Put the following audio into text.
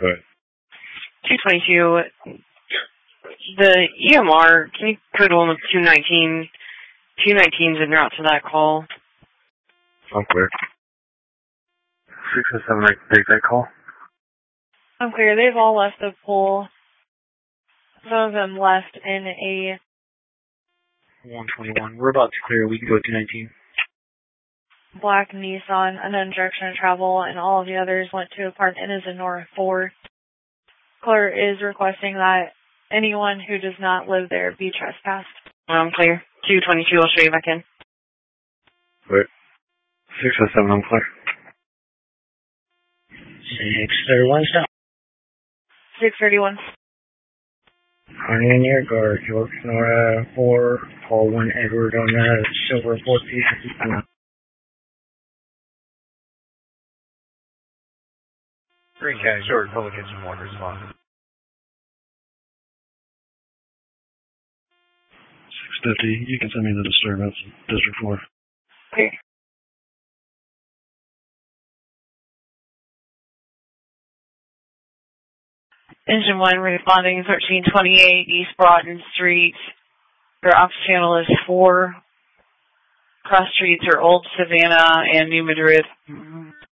Good. 222. The EMR, can you put on with 219? 219's en route to that call. I'm clear. 6 and 7, I can take that call. I'm clear. They've all left the pool. Some of them left in a 121. We're about to clear. We can go to 219. black Nissan, unknown direction of travel, and all of the others went to a park in Isadora 4. Clerk is requesting that anyone who does not live there be trespassed. I'm clear. 222, I'll show you back in. Clear. 6 and 7, I'm clear. 631 stop. 631. On in your guard, York Nora 4, call 1 Edward on the Silver 4P. Green County Short Republicans and one responded. 650, you can send me the disturbance, District 4. Okay. Engine 1 responding 1328 East Broughton Street. Their ops channel is 4. Cross streets are Old Savannah and New Madrid.